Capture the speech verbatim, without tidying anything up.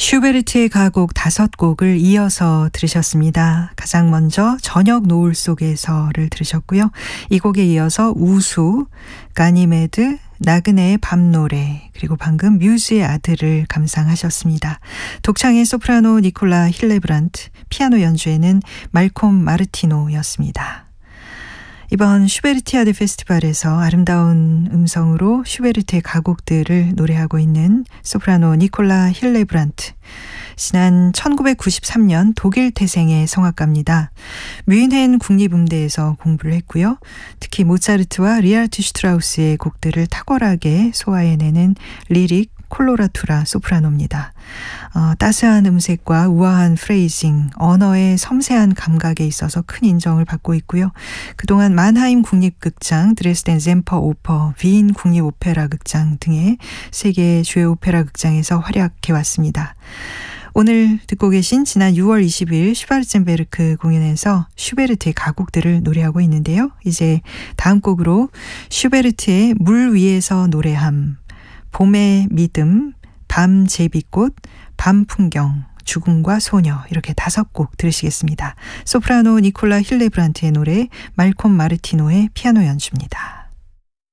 슈베르트의 가곡 다섯 곡을 이어서 들으셨습니다. 가장 먼저 저녁 노을 속에서를 들으셨고요. 이 곡에 이어서 우수, 가니메드, 나그네의 밤노래, 그리고 방금 뮤즈의 아들을 감상하셨습니다. 독창의 소프라노 니콜라 힐레브란트, 피아노 연주에는 말콤 마르티노였습니다. 이번 슈베르티아드 페스티벌에서 아름다운 음성으로 슈베르트의 가곡들을 노래하고 있는 소프라노 니콜라 힐레브란트. 지난 천구백구십삼 년 독일 태생의 성악가입니다. 뮌헨 국립음대에서 공부를 했고요. 특히 모차르트와 리하르트 슈트라우스의 곡들을 탁월하게 소화해내는 리릭 콜로라투라 소프라노입니다. 어, 따스한 음색과 우아한 프레이징, 언어의 섬세한 감각에 있어서 큰 인정을 받고 있고요. 그동안 만하임 국립극장, 드레스덴 젬퍼 오퍼, 빈 국립오페라 극장 등의 세계 주요 오페라 극장에서 활약해왔습니다. 오늘 듣고 계신 지난 유월 이십일 슈바르첸베르크 공연에서 슈베르트의 가곡들을 노래하고 있는데요. 이제 다음 곡으로 슈베르트의 물 위에서 노래함, 봄의 믿음, 밤 제비꽃, 밤 풍경, 죽음과 소녀, 이렇게 다섯 곡 들으시겠습니다. 소프라노 니콜라 힐레브란트의 노래, 말콤 마르티노의 피아노 연주입니다.